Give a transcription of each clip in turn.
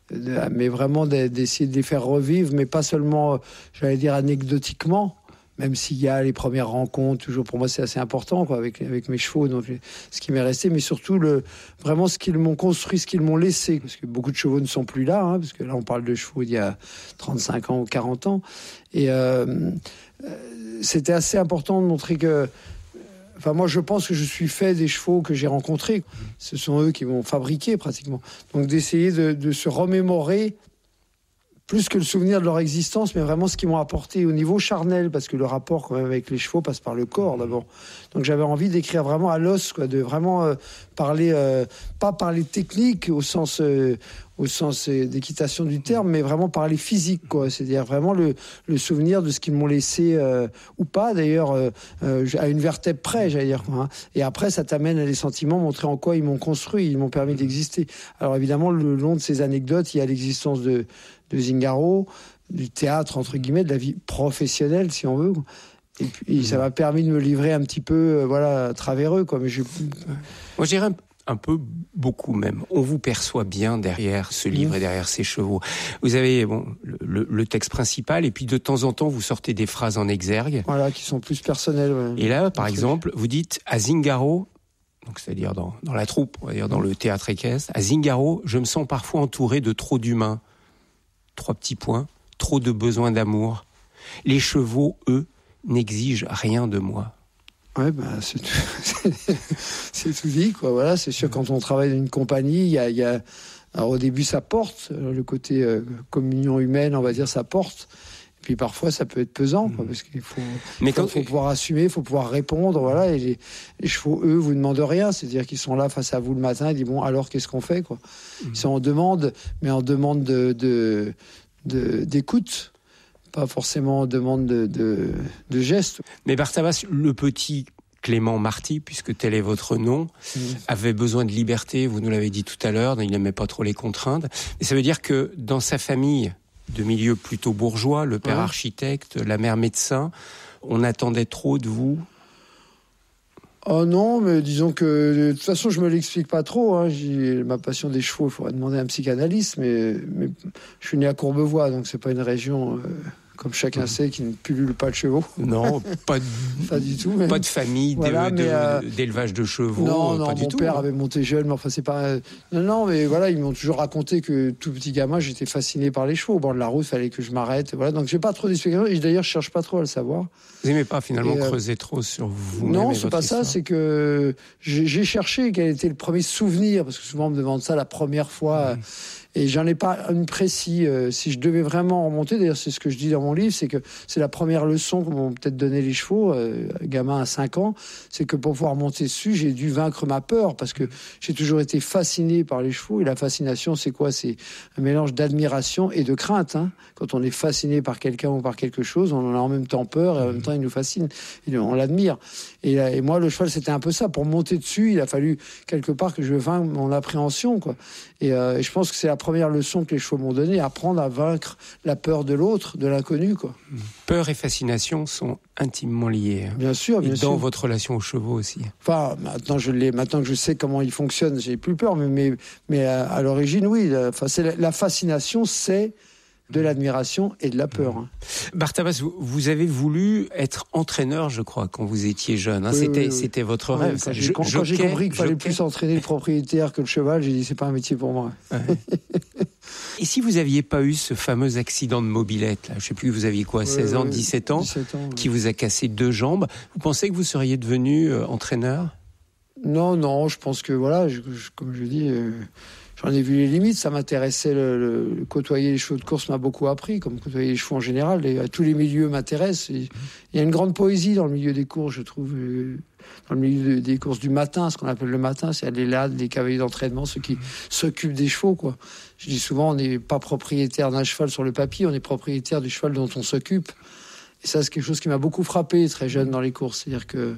mais vraiment d'essayer de les faire revivre, mais pas seulement, j'allais dire, anecdotiquement, même s'il y a les premières rencontres, toujours pour moi c'est assez important quoi, avec mes chevaux, donc ce qui m'est resté, mais surtout vraiment ce qu'ils m'ont construit, ce qu'ils m'ont laissé, parce que beaucoup de chevaux ne sont plus là, hein, parce que là on parle de chevaux il y a 35 ans ou 40 ans, et c'était assez important de montrer que, enfin moi je pense que je suis fait des chevaux que j'ai rencontrés, ce sont eux qui m'ont fabriqué pratiquement, donc d'essayer de se remémorer plus que le souvenir de leur existence, mais vraiment ce qu'ils m'ont apporté au niveau charnel, parce que le rapport quand même avec les chevaux passe par le corps d'abord. Donc j'avais envie d'écrire vraiment à l'os, quoi, de vraiment parler, pas parler technique au sens d'équitation du terme, mais vraiment parler physique, quoi. C'est-à-dire vraiment le souvenir de ce qu'ils m'ont laissé, ou pas d'ailleurs, à une vertèbre près, j'allais dire, quoi, hein. Et après, ça t'amène à des sentiments, montrer en quoi ils m'ont construit, ils m'ont permis d'exister. Alors évidemment, le long de ces anecdotes, il y a l'existence de Zingaro, du théâtre, entre guillemets, de la vie professionnelle, si on veut. Et puis, ça m'a permis de me livrer un petit peu, à travers eux, quoi. Mais moi, je dirais un peu, beaucoup même. On vous perçoit bien derrière ce livre et derrière ces chevaux. Vous avez le texte principal, et puis de temps en temps, vous sortez des phrases en exergue. Voilà, qui sont plus personnelles. Ouais. Et là, par exemple, vous dites à Zingaro, donc c'est-à-dire dans la troupe, on va dire dans le théâtre équestre, à Zingaro, je me sens parfois entouré de trop d'humains. 3 petits points, trop de besoins d'amour. Les chevaux, eux, n'exigent rien de moi. Ouais, c'est tout dit, quoi. Voilà, c'est sûr, quand on travaille dans une compagnie, il y a alors au début, ça porte, le côté communion humaine, on va dire, ça porte. Et puis parfois, ça peut être pesant, quoi, parce qu'il faut pouvoir assumer, il faut pouvoir répondre, voilà. Et les chevaux, eux, vous demandent rien, c'est-à-dire qu'ils sont là face à vous le matin, ils disent bon, alors qu'est-ce qu'on fait, quoi. Ils sont en demande, mais en demande d'écoute, pas forcément en demande de gestes. Mais Bartabas, le petit Clément Marty, puisque tel est votre nom, avait besoin de liberté, vous nous l'avez dit tout à l'heure, il n'aimait pas trop les contraintes. Mais ça veut dire que dans sa famille de milieu plutôt bourgeois, le père architecte, la mère médecin, on attendait trop de vous? Oh non, mais disons que de toute façon, je me l'explique pas trop, hein. J'ai ma passion des chevaux, il faudrait demander à un psychanalyste, mais je suis né à Courbevoie, donc c'est pas une région, comme chacun sait, qui ne pullule pas de chevaux. Non, pas du tout. Mais... Pas de famille, voilà, d'élevage de chevaux. Non, pas du mon tout. Mon père avait monté jeune, mais enfin c'est pas. Non, mais voilà, ils m'ont toujours raconté que tout petit gamin, j'étais fasciné par les chevaux. Au bord de la route, il fallait que je m'arrête. Voilà, donc j'ai pas trop d'explications. Et d'ailleurs, je cherche pas trop à le savoir. Vous n'aimez pas finalement creuser trop sur vous? Non, c'est pas ça. C'est que j'ai cherché quel était le premier souvenir, parce que souvent on me demande ça la première fois. Et j'en ai pas une précis. Si je devais vraiment remonter, d'ailleurs c'est ce que je dis dans mon livre, c'est que c'est la première leçon que m'ont peut-être donné les chevaux, gamin à 5 ans, c'est que pour pouvoir monter dessus, j'ai dû vaincre ma peur, parce que j'ai toujours été fasciné par les chevaux, et la fascination c'est quoi? C'est un mélange d'admiration et de crainte, hein. Quand on est fasciné par quelqu'un ou par quelque chose, on en a en même temps peur, et en même temps il nous fascine, et on l'admire. Et moi le cheval c'était un peu ça, pour monter dessus, il a fallu quelque part que je vainque mon appréhension, quoi. Et je pense que c'est la première leçon que les chevaux m'ont donnée, apprendre à vaincre la peur de l'autre, de l'inconnu, quoi. Peur et fascination sont intimement liés. Bien sûr, bien sûr. Et dans votre relation aux chevaux aussi. Enfin, maintenant que je sais comment ils fonctionnent, j'ai plus peur, mais à l'origine, oui. La fascination, c'est de l'admiration et de la peur. Hein. Bartabas, vous avez voulu être entraîneur, je crois, quand vous étiez jeune. Hein. C'était votre rêve. Quand j'ai compris qu'il fallait plus entraîner le propriétaire que le cheval, j'ai dit c'est pas un métier pour moi. Ouais. Et si vous aviez pas eu ce fameux accident de mobilette, là, je sais plus, vous aviez quoi, 16 ans, 17 ans, qui vous a cassé 2 jambes, vous pensez que vous seriez devenu entraîneur? Non, je pense que voilà, comme je dis... J'en ai vu les limites, ça m'intéressait, le côtoyer les chevaux de course m'a beaucoup appris, comme côtoyer les chevaux en général, tous les milieux m'intéressent. Il y a une grande poésie dans le milieu des courses, je trouve, dans le milieu des courses du matin, ce qu'on appelle le matin, c'est les lads, les cavaliers d'entraînement, ceux qui s'occupent des chevaux, quoi. Je dis souvent, on n'est pas propriétaire d'un cheval sur le papier, on est propriétaire du cheval dont on s'occupe. Et ça, c'est quelque chose qui m'a beaucoup frappé très jeune dans les courses, c'est-à-dire que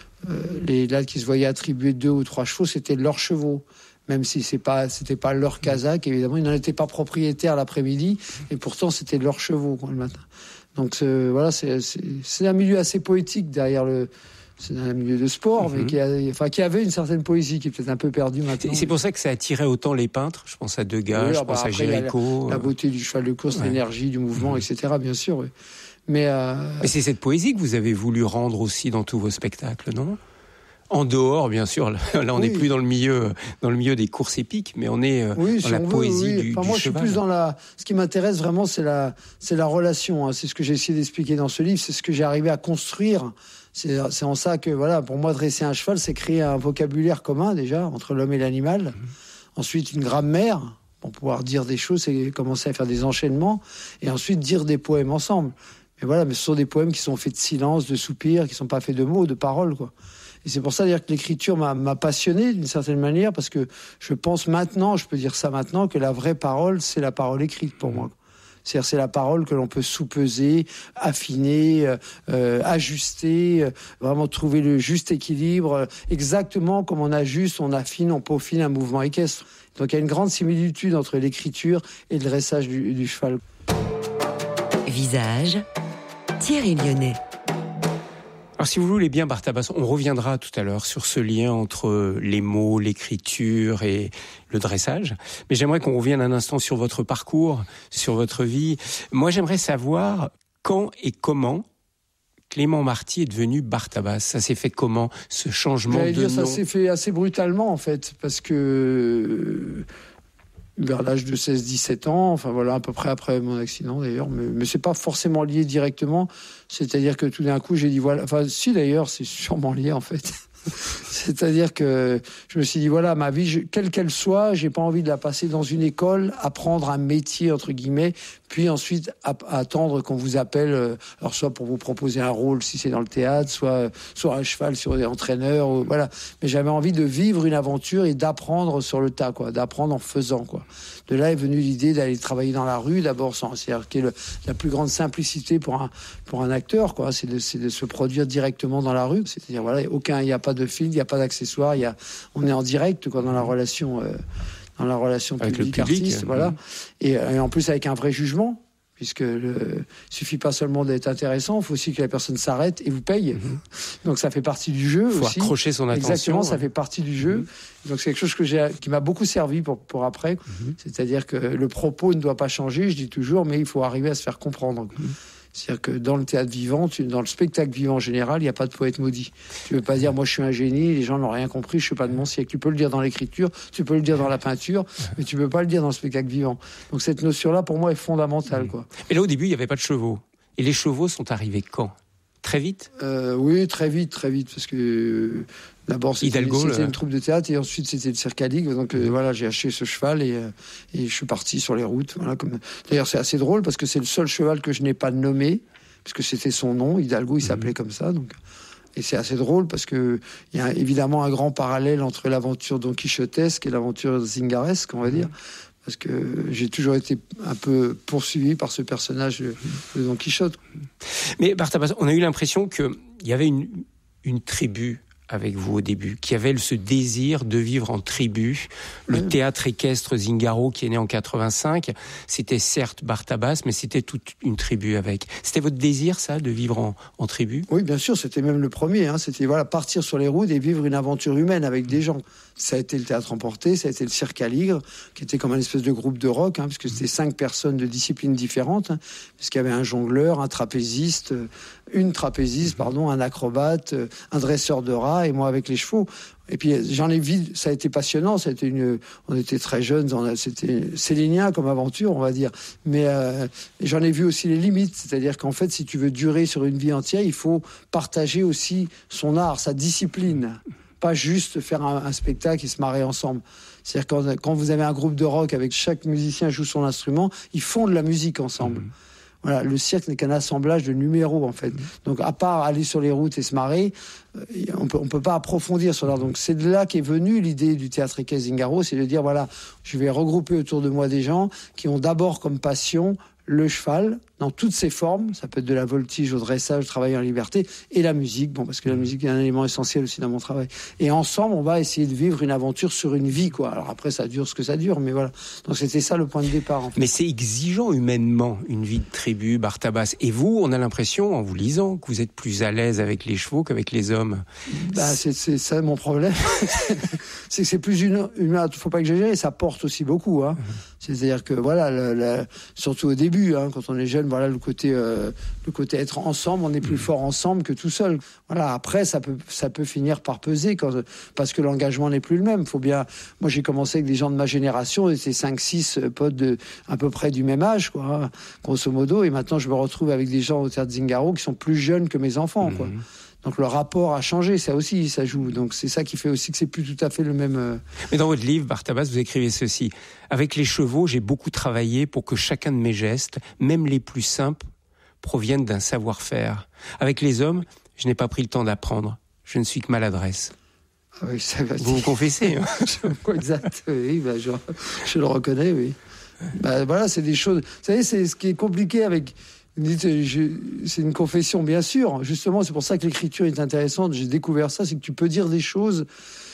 les lads qui se voyaient attribuer 2 ou 3 chevaux, c'était leurs chevaux. Même si c'était pas leur casaque, évidemment, ils n'en étaient pas propriétaires l'après-midi, et pourtant c'était leurs chevaux, quoi, le matin. Donc voilà, c'est un milieu assez poétique derrière c'est un milieu de sport, mais qui avait une certaine poésie, qui est peut-être un peu perdue maintenant. Et c'est pour ça que ça attirait autant les peintres. Je pense à Degas, je pense à Géricault. La beauté du cheval de course, l'énergie du mouvement, etc. Bien sûr. Oui. Mais c'est cette poésie que vous avez voulu rendre aussi dans tous vos spectacles, non ? En dehors, bien sûr. Là, on n'est plus dans le milieu des courses épiques, mais on est dans la poésie du moi, cheval. Je suis plus dans ce qui m'intéresse vraiment, c'est la relation. Hein. C'est ce que j'ai essayé d'expliquer dans ce livre. C'est ce que j'ai arrivé à construire. C'est en ça que, voilà, pour moi, dresser un cheval, c'est créer un vocabulaire commun, déjà, entre l'homme et l'animal. Ensuite, une grammaire, pour pouvoir dire des choses, c'est commencer à faire des enchaînements. Et ensuite, dire des poèmes ensemble. Mais ce sont des poèmes qui sont faits de silence, de soupirs, qui ne sont pas faits de mots, de paroles, quoi. Et c'est pour ça d'ailleurs que l'écriture m'a passionné d'une certaine manière, parce que je pense maintenant, je peux dire ça maintenant, que la vraie parole, c'est la parole écrite pour moi. C'est-à-dire, c'est la parole que l'on peut sous-peser, affiner, ajuster, vraiment trouver le juste équilibre, exactement comme on ajuste, on affine, on peaufine un mouvement équestre. Donc il y a une grande similitude entre l'écriture et le dressage du cheval. Visage, Thierry Lyonnais. Alors si vous voulez bien, Bartabas, on reviendra tout à l'heure sur ce lien entre les mots, l'écriture et le dressage. Mais j'aimerais qu'on revienne un instant sur votre parcours, sur votre vie. Moi, j'aimerais savoir quand et comment Clément Marty est devenu Bartabas. Ça s'est fait comment, ce changement de nom ? Ça s'est fait assez brutalement, en fait, parce que vers l'âge de 16-17 ans, enfin voilà, à peu près après mon accident d'ailleurs, mais c'est pas forcément lié directement, c'est-à-dire que tout d'un coup j'ai dit voilà, enfin si d'ailleurs c'est sûrement lié en fait. C'est-à-dire que je me suis dit voilà, ma vie, quelle qu'elle soit, j'ai pas envie de la passer dans une école, apprendre un métier entre guillemets, puis ensuite attendre qu'on vous appelle, alors soit pour vous proposer un rôle si c'est dans le théâtre, soit à cheval sur des entraîneurs, ou, voilà. Mais j'avais envie de vivre une aventure et d'apprendre sur le tas, quoi, d'apprendre en faisant, quoi. De là est venue l'idée d'aller travailler dans la rue, d'abord, c'est-à-dire qui est la plus grande simplicité pour un acteur, quoi, c'est de se produire directement dans la rue, c'est-à-dire voilà, il n'y a pas de fil, il n'y a pas d'accessoires, on est en direct, quoi, dans la relation public-artiste, voilà. Et en plus avec un vrai jugement, puisque suffit pas seulement d'être intéressant, il faut aussi que la personne s'arrête et vous paye. Donc ça fait partie du jeu aussi. Il faut accrocher son attention. Exactement, ça fait partie du jeu. Donc c'est quelque chose qui m'a beaucoup servi pour après. C'est-à-dire que le propos ne doit pas changer, je dis toujours, mais il faut arriver à se faire comprendre. C'est-à-dire que dans le théâtre vivant, dans le spectacle vivant en général, il n'y a pas de poète maudit. Tu ne veux pas dire, moi je suis un génie, les gens n'ont rien compris, je ne suis pas de mon siècle. Tu peux le dire dans l'écriture, tu peux le dire dans la peinture, mais tu ne peux pas le dire dans le spectacle vivant. Donc cette notion-là, pour moi, est fondamentale, quoi. Et là, au début, il n'y avait pas de chevaux. Et les chevaux sont arrivés quand ? Très vite ? Oui, très vite, parce que d'abord c'était une troupe de théâtre et ensuite c'était le Cirque à Ligue. Donc voilà, j'ai acheté ce cheval et je suis parti sur les routes. Voilà, d'ailleurs, c'est assez drôle parce que c'est le seul cheval que je n'ai pas nommé, puisque c'était son nom, Hidalgo, il s'appelait comme ça. Donc. Et c'est assez drôle parce que il y a évidemment un grand parallèle entre l'aventure don quichotesque et l'aventure zingaresque, on va dire. Parce que j'ai toujours été un peu poursuivi par ce personnage de Don Quichotte. Mais Bartabas, on a eu l'impression qu'il y avait une tribu avec vous au début, qui avait ce désir de vivre en tribu. Le théâtre équestre Zingaro, qui est né en 85, c'était certes Bartabas, mais c'était toute une tribu avec. C'était votre désir, ça, de vivre en tribu ? Oui, bien sûr, c'était même le premier. C'était partir sur les routes et vivre une aventure humaine avec des gens. Ça a été le Théâtre Emporté, ça a été le Cirque à Ligre, qui était comme un espèce de groupe de rock, puisque c'était 5 personnes de disciplines différentes, puisqu'il y avait un jongleur, un trapéziste, un acrobate, un dresseur de rats, et moi avec les chevaux. Et puis j'en ai vu, ça a été passionnant, on était très jeunes, c'était célinien comme aventure, on va dire. Mais j'en ai vu aussi les limites, c'est-à-dire qu'en fait, si tu veux durer sur une vie entière, il faut partager aussi son art, sa discipline. Pas juste faire un spectacle et se marrer ensemble. C'est-à-dire quand vous avez un groupe de rock avec chaque musicien joue son instrument, ils font de la musique ensemble. Voilà, le cirque n'est qu'un assemblage de numéros en fait. Donc à part aller sur les routes et se marrer, on peut pas approfondir sur l'art. Donc c'est de là qu'est venue l'idée du théâtre équestre Zingaro, c'est de dire voilà, je vais regrouper autour de moi des gens qui ont d'abord comme passion le cheval dans toutes ses formes, ça peut être de la voltige au dressage, travail en liberté, et la musique, parce que la musique est un élément essentiel aussi dans mon travail. Et ensemble, on va essayer de vivre une aventure sur une vie, quoi. Alors après, ça dure ce que ça dure, mais voilà. Donc c'était ça le point de départ, en fait. Mais c'est exigeant humainement, une vie de tribu, Bartabas. Et vous, on a l'impression, en vous lisant, que vous êtes plus à l'aise avec les chevaux qu'avec les hommes. C'est ça mon problème. C'est que c'est plus humain, faut pas exagérer, ça porte aussi beaucoup, hein. C'est-à-dire que voilà, surtout au début, hein, quand on est jeune, voilà le côté être ensemble, on est plus fort ensemble que tout seul. Voilà, après ça peut finir par peser parce que l'engagement n'est plus le même. Moi j'ai commencé avec des gens de ma génération, c'était 5-6 potes à peu près du même âge, quoi, hein, grosso modo, et maintenant je me retrouve avec des gens au Théâtre Zingaro qui sont plus jeunes que mes enfants, quoi. Donc le rapport a changé, ça aussi, ça joue. Donc c'est ça qui fait aussi que c'est plus tout à fait le même... Mais dans votre livre, Bartabas, vous écrivez ceci. Avec les chevaux, j'ai beaucoup travaillé pour que chacun de mes gestes, même les plus simples, proviennent d'un savoir-faire. Avec les hommes, je n'ai pas pris le temps d'apprendre. Je ne suis que maladresse. Ah oui, ça va. Vous confessez, hein. Exact, oui, je le reconnais, oui. Voilà, c'est des choses... Vous savez, c'est ce qui est compliqué avec... C'est une confession, bien sûr. Justement, c'est pour ça que l'écriture est intéressante. J'ai découvert ça, c'est que tu peux dire des choses,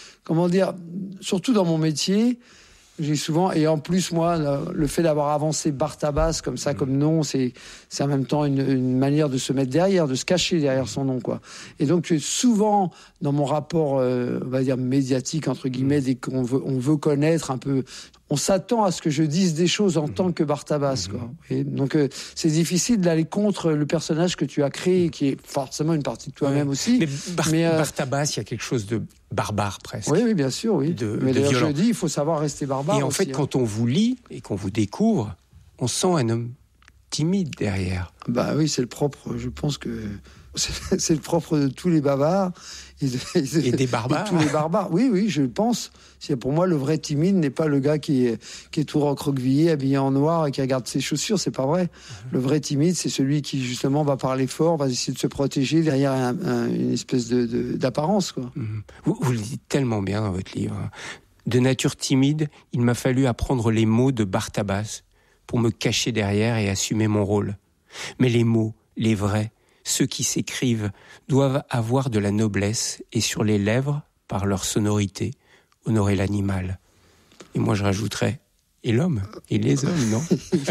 surtout dans mon métier, j'ai souvent, et en plus, moi, le fait d'avoir avancé Bartabas comme ça, comme nom, c'est en même temps une manière de se mettre derrière, de se cacher derrière son nom, quoi. Et donc, souvent, dans mon rapport, on va dire, médiatique, entre guillemets, dès qu'on veut connaître un peu, on s'attend à ce que je dise des choses en tant que Bartabas, quoi. Et donc, c'est difficile d'aller contre le personnage que tu as créé, qui est forcément une partie de toi-même aussi. Mais Bartabas, il y a quelque chose de barbare, presque. Oui, bien sûr, oui. Mais d'ailleurs, je dis, il faut savoir rester barbare. Et en fait, quand on vous lit et qu'on vous découvre, on sent un homme timide derrière. Bah oui, c'est le propre, je pense que c'est le propre de tous les bavards. Et des barbares. Et tous les barbares, oui, je pense. Pour moi, le vrai timide n'est pas le gars qui est tout recroquevillé, habillé en noir et qui regarde ses chaussures, c'est pas vrai. Le vrai timide, c'est celui qui, justement, va parler fort, va essayer de se protéger derrière une espèce d'apparence, quoi. Vous le dites tellement bien dans votre livre. De nature timide, il m'a fallu apprendre les mots de Bartabas pour me cacher derrière et assumer mon rôle. Mais les mots, les vrais, ceux qui s'écrivent, doivent avoir de la noblesse et sur les lèvres, par leur sonorité, honorer l'animal. Et moi je rajouterais, et l'homme, et les hommes, non?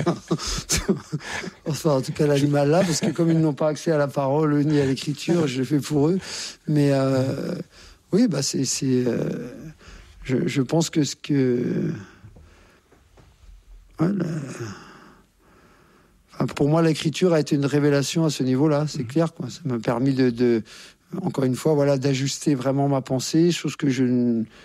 Enfin, en tout cas l'animal là, parce que comme ils n'ont pas accès à la parole ni à l'écriture, je le fais pour eux. Mais oui, je pense que ce que... Voilà. Pour moi, l'écriture a été une révélation à ce niveau-là, c'est clair, quoi. Ça m'a permis encore une fois, voilà, d'ajuster vraiment ma pensée, chose que je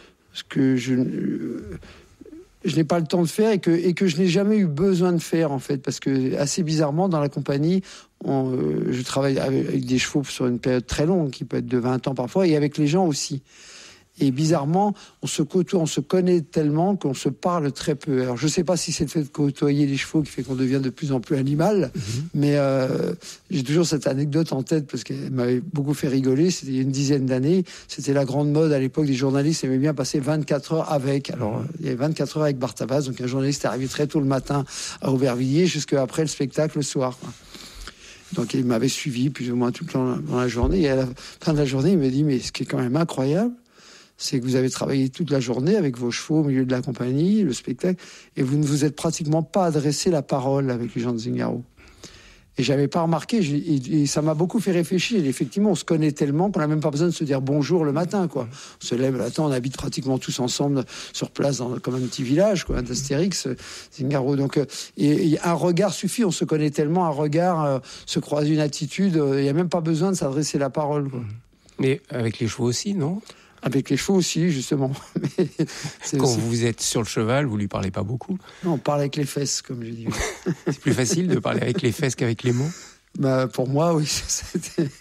n'ai pas le temps de faire et que je n'ai jamais eu besoin de faire, en fait, parce que assez bizarrement, dans la compagnie, je travaille avec des chevaux sur une période très longue, qui peut être de 20 ans parfois, et avec les gens aussi. Et bizarrement, on se côtoie, on se connaît tellement qu'on se parle très peu. Alors, je ne sais pas si c'est le fait de côtoyer les chevaux qui fait qu'on devient de plus en plus animal, mais j'ai toujours cette anecdote en tête parce qu'elle m'avait beaucoup fait rigoler. C'était il y a une dizaine d'années. C'était la grande mode à l'époque. Les journalistes aimaient bien passer 24 heures avec. Alors, il y avait 24 heures avec Bartabas. Donc, un journaliste est arrivé très tôt le matin à Aubervilliers jusqu'à après le spectacle le soir, quoi. Donc, il m'avait suivi plus ou moins tout le temps dans la journée. Et à la fin de la journée, il me dit, mais ce qui est quand même incroyable, c'est que vous avez travaillé toute la journée avec vos chevaux au milieu de la compagnie, le spectacle, et vous ne vous êtes pratiquement pas adressé la parole avec les gens de Zingaro. Et j'avais pas remarqué, et ça m'a beaucoup fait réfléchir. Et effectivement, on se connaît tellement qu'on n'a même pas besoin de se dire bonjour le matin, quoi. On se lève, on habite pratiquement tous ensemble sur place, comme un petit village, quoi, d'Astérix, Zingaro. Donc, et un regard suffit, on se connaît tellement, un regard se croise une attitude, il n'y a même pas besoin de s'adresser la parole, quoi. Mais avec les chevaux aussi, non? Avec les chevaux aussi, justement. Mais quand vous êtes sur le cheval, vous lui parlez pas beaucoup? Non, on parle avec les fesses, comme je dis. C'est plus facile de parler avec les fesses qu'avec les mots? Pour moi, oui. C'était...